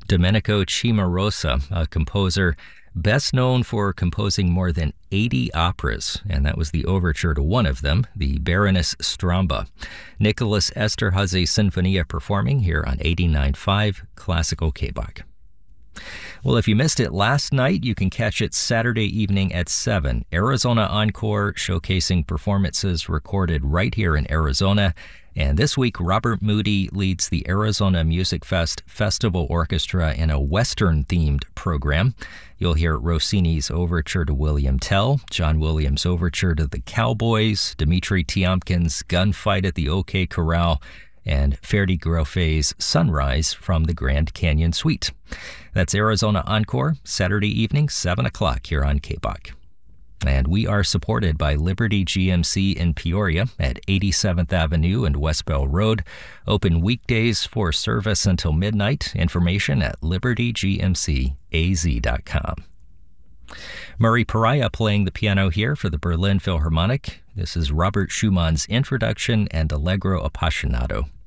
Domenico Cimarosa, a composer best known for composing more than 80 operas, and that was the overture to one of them, the Baroness Stramba. Nicholas Esterhazy Sinfonia performing here on 89.5 Classical KBOC. Well, if you missed it last night, you can catch it Saturday evening at 7. Arizona Encore, showcasing performances recorded right here in Arizona. And this week, Robert Moody leads the Arizona Music Fest Festival Orchestra in a Western-themed program. You'll hear Rossini's Overture to William Tell, John Williams' Overture to the Cowboys, Dmitri Tiomkin's Gunfight at the OK Corral, and Ferdi Groffet's Sunrise from the Grand Canyon Suite. That's Arizona Encore, Saturday evening, 7 o'clock here on KBOC. And we are supported by Liberty GMC in Peoria at 87th Avenue and West Bell Road. Open weekdays for service until midnight. Information at libertygmcaz.com. Murray Pariah playing the piano here for the Berlin Philharmonic. This is Robert Schumann's Introduction and Allegro Appassionato.